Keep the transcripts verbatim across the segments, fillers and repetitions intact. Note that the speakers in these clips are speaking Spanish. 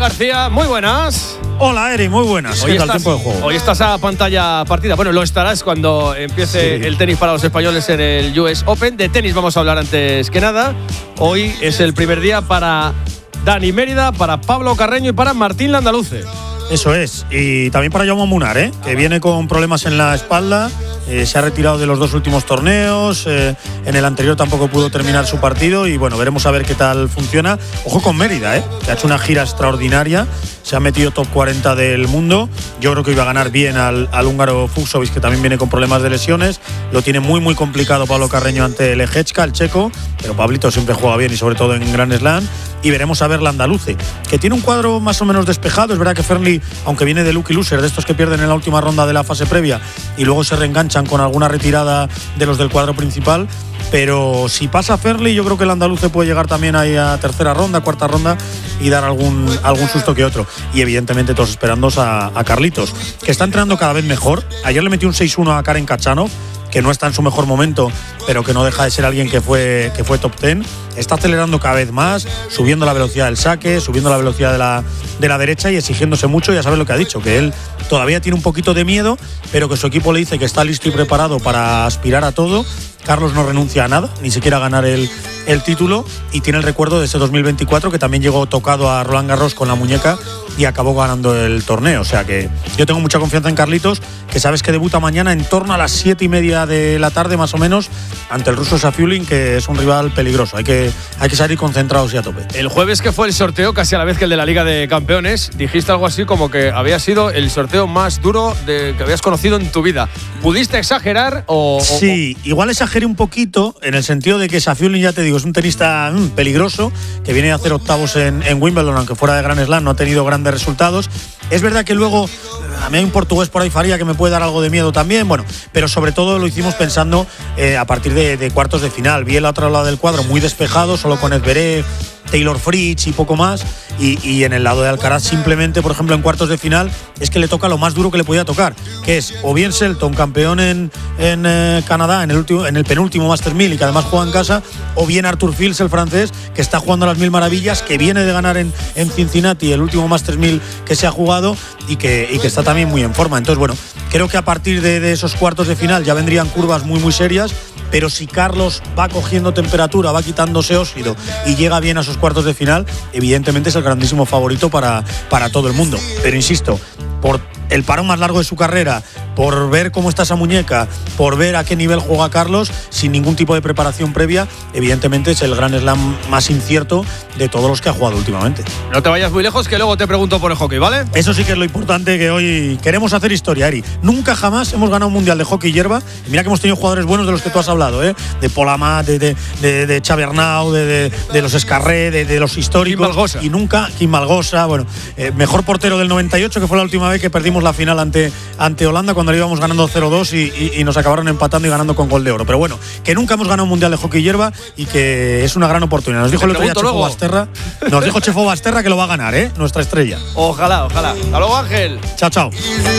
García, muy buenas. Hola, Eri, muy buenas. Hoy ¿Qué tal estás, tiempo de juego? hoy estás a pantalla partida. Bueno, lo estarás cuando empiece sí. el tenis para los españoles en el U S Open. De tenis vamos a hablar antes que nada. Hoy es el primer día para Dani Mérida, para Pablo Carreño y para Martín Landaluce. Eso es. Y también para Jaume Munar, ¿eh? que viene con problemas en la espalda. Eh, se ha retirado de los dos últimos torneos. Eh, en el anterior tampoco pudo terminar su partido. Y bueno, veremos a ver qué tal funciona. Ojo con Mérida, ¿eh? que ha hecho una gira extraordinaria. Se ha metido top cuarenta del mundo. Yo creo que iba a ganar bien al, al húngaro Fucsovics, que también viene con problemas de lesiones. Lo tiene muy, muy complicado Pablo Carreño ante el Lehečka, el checo. Pero Pablito siempre juega bien y sobre todo en Grand Slam. Y veremos a ver Landaluce, que tiene un cuadro más o menos despejado. Es verdad que Fearnley, aunque viene de lucky loser, de estos que pierden en la última ronda de la fase previa y luego se reenganchan con alguna retirada de los del cuadro principal, pero si pasa Fearnley, yo creo que el Landaluce puede llegar también ahí a tercera ronda, cuarta ronda y dar algún, algún susto que otro. Y evidentemente todos esperando a, a Carlitos, que está entrenando cada vez mejor. Ayer le metió un seis uno a Karen Khachanov, que no está en su mejor momento, pero que no deja de ser alguien que fue, que fue top diez. Está acelerando cada vez más, subiendo la velocidad del saque, subiendo la velocidad de la, de la derecha y exigiéndose mucho. Ya sabes lo que ha dicho, que él todavía tiene un poquito de miedo, pero que su equipo le dice que está listo y preparado para aspirar a todo. Carlos no renuncia a nada, ni siquiera a ganar el, el título, y tiene el recuerdo de ese dos mil veinticuatro que también llegó tocado a Roland Garros con la muñeca y acabó ganando el torneo. O sea que yo tengo mucha confianza en Carlitos, que sabes que debuta mañana en torno a las siete y media de la tarde más o menos ante el ruso Safiullin, que es un rival peligroso. Hay que, hay que salir concentrados y a tope. El jueves, que fue el sorteo casi a la vez que el de la Liga de Campeones, dijiste algo así como que había sido el sorteo más duro de, que habías conocido en tu vida. ¿Pudiste exagerar o...? Sí, o, igual exageré un poquito en el sentido de que Safiullin, ya te digo, es un tenista mmm, peligroso, que viene a hacer octavos en, en Wimbledon, aunque fuera de Grand Slam no ha tenido grandes resultados. Es verdad que luego a mí hay un portugués por ahí, Faría, que me puede dar algo de miedo también, bueno, pero sobre todo lo hicimos pensando eh, a partir de, de cuartos de final. Vi el otro lado del cuadro muy despejado, solo con Zverev, Taylor Fritz y poco más, y, y en el lado de Alcaraz simplemente, por ejemplo, en cuartos de final es que le toca lo más duro que le podía tocar, que es o bien Shelton, campeón en, en eh, Canadá en el, último, en el penúltimo Masters mil y que además juega en casa, o bien Arthur Fils, el francés, que está jugando a las mil maravillas, que viene de ganar en, en Cincinnati el último Masters mil que se ha jugado y que, y que está también muy en forma. Entonces, bueno, creo que a partir de, de esos cuartos de final ya vendrían curvas muy muy serias, pero si Carlos va cogiendo temperatura, va quitándose óxido y llega bien a esos cuartos de final, evidentemente es el grandísimo favorito para, para todo el mundo. Pero insisto, por el parón más largo de su carrera, por ver cómo está esa muñeca, por ver a qué nivel juega Carlos, sin ningún tipo de preparación previa, evidentemente es el Grand Slam más incierto de todos los que ha jugado últimamente. No te vayas muy lejos, que luego te pregunto por el hockey, ¿vale? Eso sí que es lo importante, que hoy queremos hacer historia, Eri. Nunca jamás hemos ganado un mundial de hockey hierba. Y mira que hemos tenido jugadores buenos de los que tú has hablado, ¿eh? De Polamat, de, de, de, de Xavi Arnau, de, de, de los Escarré, de, de los históricos. Kim Malgosa. Y nunca, Kim Malgosa, bueno, eh, mejor portero del noventa y ocho, que fue la última vez que perdimos la final ante, ante Holanda, cuando le íbamos ganando cero dos y, y, y nos acabaron empatando y ganando con gol de oro. Pero bueno, que nunca hemos ganado un mundial de hockey hierba y que es una gran oportunidad. Nos dijo el otro día Chefo Basterra, nos dijo Chefo Basterra que lo va a ganar, ¿eh? Nuestra estrella. Ojalá, ojalá. Hasta luego, Ángel. Chao, chao.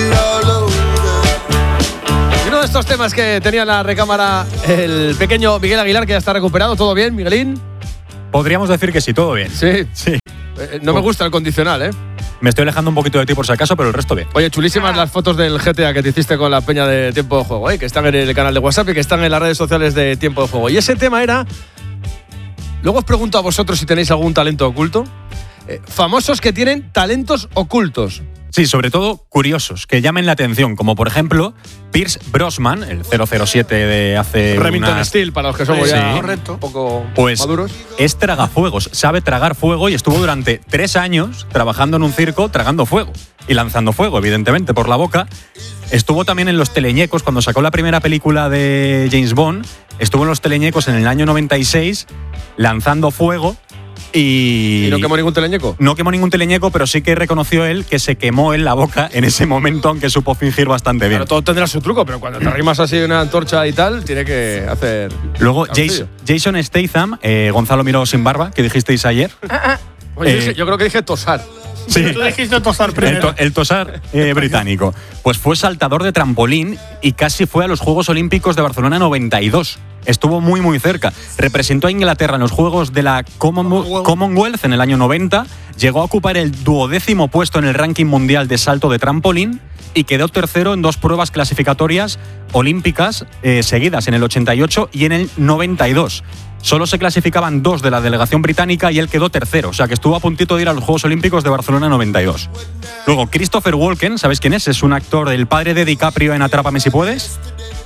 Y uno de estos temas que tenía en la recámara el pequeño Miguel Aguilar, que ya está recuperado. ¿Todo bien, Miguelín? Podríamos decir que sí, todo bien. Sí, sí. Eh, no me gusta el condicional, ¿eh? Me estoy alejando un poquito de ti por si acaso, pero el resto bien. Oye, chulísimas las fotos del G T A que te hiciste con la peña de Tiempo de Juego, ¿eh? Que están en el canal de WhatsApp y que están en las redes sociales de Tiempo de Juego. Y ese tema era... Luego os pregunto a vosotros si tenéis algún talento oculto. Eh, famosos que tienen talentos ocultos. Sí, sobre todo curiosos, que llamen la atención, como por ejemplo Pierce Brosnan, el cero cero siete de hace Remington unas... Steel, para los que somos sí. ya correcto, un poco pues maduros. Es tragafuegos, sabe tragar fuego y estuvo durante tres años trabajando en un circo tragando fuego y lanzando fuego, evidentemente, por la boca. Estuvo también en los teleñecos cuando sacó la primera película de James Bond, estuvo en los teleñecos en el año noventa y seis lanzando fuego. Y, ¿Y no quemó ningún teleñeco? No quemó ningún teleñeco, pero sí que reconoció él que se quemó en la boca en ese momento, aunque supo fingir bastante bien. Claro, todo tendrá su truco, pero cuando te arrimas así una antorcha y tal, tiene que hacer... Luego Jason, Jason Statham, eh, Gonzalo Miró sin barba, que dijisteis ayer. Oye, eh, yo creo que dije tosar. Sí. Tú dijiste tosar El, primero. to- el tosar eh, británico. Pues fue saltador de trampolín y casi fue a los Juegos Olímpicos de Barcelona noventa y dos. Estuvo muy, muy cerca. Representó a Inglaterra en los Juegos de la Common- Commonwealth en el año noventa. Llegó a ocupar el duodécimo puesto en el ranking mundial de salto de trampolín y quedó tercero en dos pruebas clasificatorias olímpicas eh, seguidas, en el ochenta y ocho y en el noventa y dos. Solo se clasificaban dos de la delegación británica y él quedó tercero, o sea que estuvo a puntito de ir a los Juegos Olímpicos de Barcelona noventa y dos. Luego, Christopher Walken, ¿sabéis quién es? Es un actor, el padre de DiCaprio en Atrápame si puedes.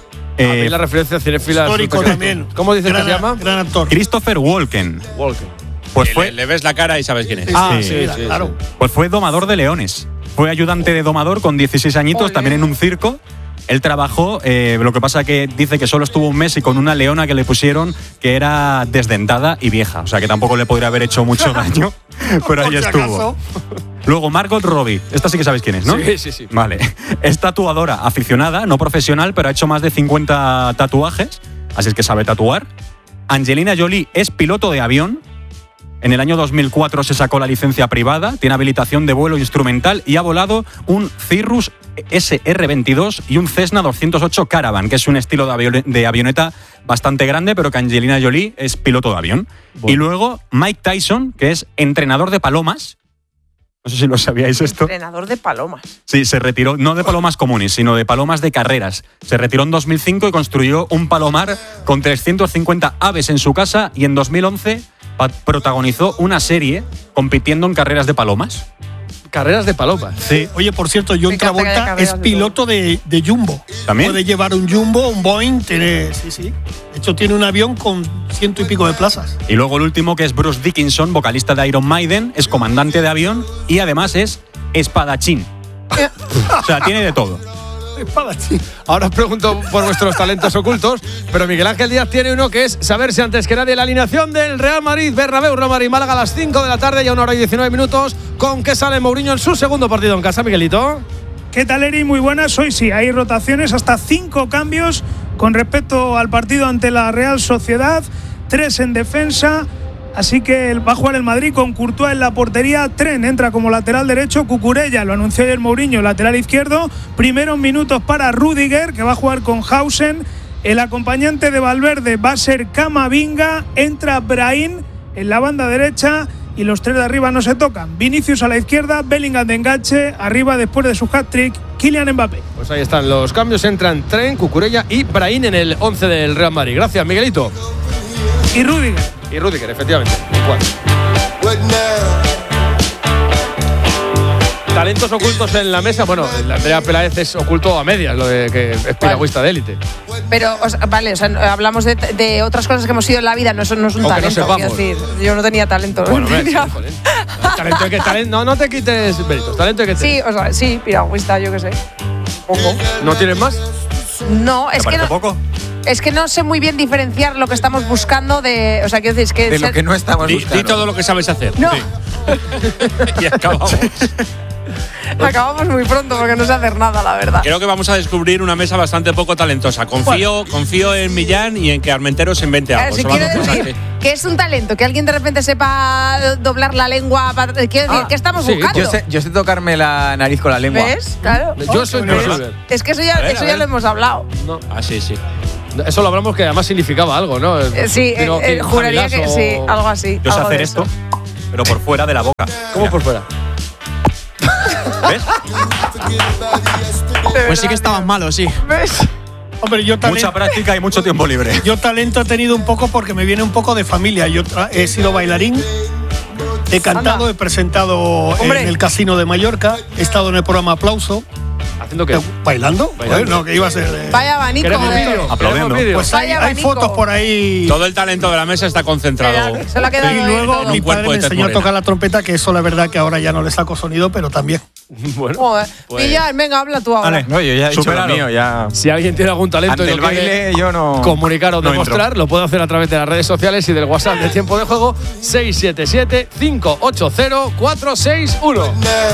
A mí Eh, la referencia cinéfila. Histórico es un también. ¿Cómo dices gran, que se llama? Gran actor. Christopher Walken. Walken. Pues Le- fue, le ves la cara y sabes quién es. Ah, Sí, sí, sí, sí, sí, claro. pues fue domador de leones. Fue ayudante de domador con dieciséis añitos, Ole. también en un circo. Él trabajó, eh, lo que pasa que dice que solo estuvo un mes y con una leona que le pusieron que era desdentada y vieja. O sea que tampoco le podría haber hecho mucho daño, pero ahí Por si estuvo. acaso. Luego Margot Robbie, esta sí que sabéis quién es, ¿no? Sí, sí, sí. Vale. Es tatuadora aficionada, no profesional, pero ha hecho más de cincuenta tatuajes, así es que sabe tatuar. Angelina Jolie es piloto de avión. En el año dos mil cuatro se sacó la licencia privada, tiene habilitación de vuelo instrumental y ha volado un Cirrus S R veintidós y un Cessna doscientos ocho Caravan, que es un estilo de, avio- de avioneta bastante grande, pero que Angelina Jolie es piloto de avión. Bueno. Y luego Mike Tyson, que es entrenador de palomas. No sé si lo sabíais esto. Entrenador de palomas. Sí, se retiró, no de palomas comunes, sino de palomas de carreras. Se retiró en dos mil cinco y construyó un palomar con trescientas cincuenta aves en su casa y en dos mil once pa- protagonizó una serie compitiendo en carreras de palomas. Carreras de palomas. Sí. Oye, por cierto, John Me encanta que haya Travolta carreras es de piloto de, de Jumbo. ¿También? Puede llevar un Jumbo, un Boeing, tiene, sí, sí. De hecho, tiene un avión con ciento y pico de plazas. Y luego el último, que es Bruce Dickinson, vocalista de Iron Maiden, es comandante de avión y además es espadachín. O sea, tiene de todo. Espadachín. Ahora os pregunto por vuestros talentos ocultos, pero Miguel Ángel Díaz tiene uno que es saberse antes que nadie la alineación del Real Madrid, Bernabéu, Real Madrid, Málaga a las cinco de la tarde y a una hora y diecinueve minutos, con que sale Mourinho en su segundo partido en casa, Miguelito. ¿Qué tal, Eri? Muy buenas. Hoy sí, hay rotaciones, hasta cinco cambios con respecto al partido ante la Real Sociedad, tres en defensa. Así que va a jugar el Madrid con Courtois en la portería. Tren entra como lateral derecho. Cucurella, lo anunció ayer Mourinho, lateral izquierdo. Primeros minutos para Rüdiger, que va a jugar con Hausen. El acompañante de Valverde va a ser Camavinga. Entra Brahim en la banda derecha. Y los tres de arriba no se tocan. Vinicius a la izquierda, Bellingham de enganche. Arriba, después de su hat-trick, Kylian Mbappé. Pues ahí están los cambios, entran Tren, Cucurella y Brahim en el once del Real Madrid. Gracias, Miguelito. Y Rüdiger. Y Rüdiger, efectivamente. Cuatro. Talentos ocultos en la mesa. Bueno, el Andrea Peláez es oculto a medias, lo de que es piragüista de élite. Pero, o sea, vale, o sea, hablamos de, de otras cosas que hemos sido en la vida, no, eso no es un O que no talento, sepamos. quiero decir. Yo no tenía talento. Bueno, ves, Tenía- joder. Talento hay que talento. No, no te quites méritos. Talento hay que tener. Sí, o sea, sí, piragüista, yo qué sé. Poco. ¿No tienes más? No, es ¿Te que parece no, poco? es que no sé muy bien diferenciar lo que estamos buscando de. O sea, quiero decir, es que. De lo ser- que no estamos Di, buscando. di todo lo que sabes hacer. No, Y acabamos. acabamos muy pronto porque no sé hacer nada, la verdad. Creo que vamos a descubrir una mesa bastante poco talentosa. Confío, confío en Millán y en que Armentero se invente A ver, algo. si Son las quiero dos cosas decir que- que es un talento, que alguien de repente sepa doblar la lengua. para- Quiero decir, Ah, ¿qué estamos sí, buscando? Yo sé, yo sé tocarme la nariz con la lengua. ¿Ves? Claro. Yo soy pero- Bieber. Es que eso ya, A ver, eso a ya ver. lo hemos hablado. No. Ah, sí, sí. Eso lo hablamos que además significaba algo, ¿no? Eh, sí, Sino eh, eh, que juraría que Jamilazo- sí, algo así. Yo sé algo hacer de esto, eso. pero por fuera de la boca. ¿Cómo por fuera? ¿Ves? Pues sí que estaban malos, sí. ¿Ves? Hombre, yo Mucha talento, práctica y mucho tiempo libre. yo talento he tenido un poco porque me viene un poco de familia. Yo tra- he sido bailarín, he cantado, Anda. he presentado Hombre. en el Casino de Mallorca, he estado en el programa Aplauso. ¿Haciendo qué? ¿Bailando? Bailando. Joder, no, que iba a ser. eh, Vaya abanico. ¿Queremos de- vídeo? Aplaudiendo. ¿Queremos vídeo? Pues hay, Vaya hay abanico. fotos por ahí. Todo el talento de la mesa está concentrado. Se lo ha quedado Y ahí luego todo. mi Un cuerpo padre me de tez enseñó a morena. tocar la trompeta, que eso la verdad que ahora ya no le saco sonido, pero también. Bueno. Joder. Pues- Millán, venga, habla tú ahora. Vale. No, yo ya he dicho lo Superado. mío, ya. Si alguien tiene algún talento Ante y el lo quiere baile yo no. comunicar o no demostrar, entro. lo puede hacer a través de las redes sociales y del WhatsApp de Tiempo de Juego seis siete siete, cinco ocho cero, cuatro seis uno.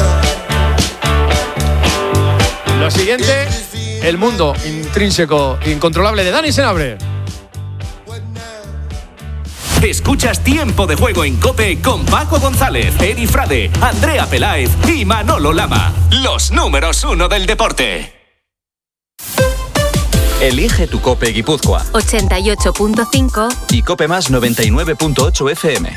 Lo siguiente, el mundo intrínseco, incontrolable de Dani Senabre. Escuchas Tiempo de Juego en COPE con Paco González, Eri Frade, Andrea Peláez y Manolo Lama. Los números uno del deporte. Elige tu COPE Guipúzcoa. ochenta y ocho punto cinco Y COPE Más noventa y nueve punto ocho F M.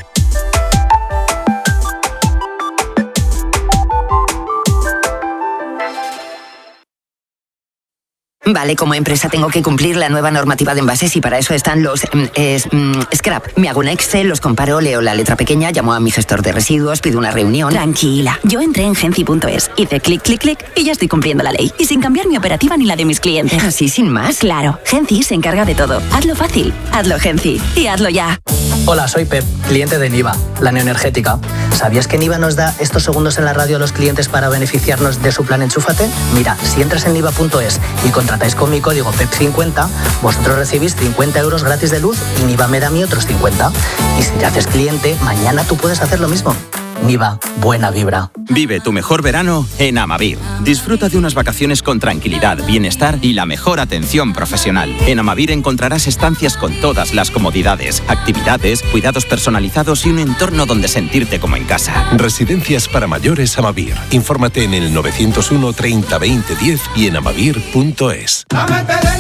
Vale, como empresa tengo que cumplir la nueva normativa de envases y para eso están los mm, es, mm, scrap. Me hago un Excel, los comparo, leo la letra pequeña, llamo a mi gestor de residuos, pido una reunión. Tranquila, yo entré en Genci punto es, hice clic, clic, clic y ya estoy cumpliendo la ley. Y sin cambiar mi operativa ni la de mis clientes. ¿Así sin más? Claro, Genci se encarga de todo. Hazlo fácil, hazlo Genci y hazlo ya. Hola, soy Pep, cliente de Niva, la neoenergética. ¿Sabías que Niva nos da estos segundos en la radio a los clientes para beneficiarnos de su plan Enchúfate? Mira, si entras en niva punto es y contratáis con mi código P E P cincuenta, vosotros recibís cincuenta euros gratis de luz y Niva me da a mí otros cincuenta. Y si te haces cliente, mañana tú puedes hacer lo mismo. Niva, buena vibra. Vive tu mejor verano en Amavir. Disfruta de unas vacaciones con tranquilidad, bienestar y la mejor atención profesional. En Amavir encontrarás estancias con todas las comodidades, actividades, cuidados personalizados y un entorno donde sentirte como en casa. Residencias para mayores Amavir. Infórmate en el novecientos uno treinta veinte diez y en amavir punto es.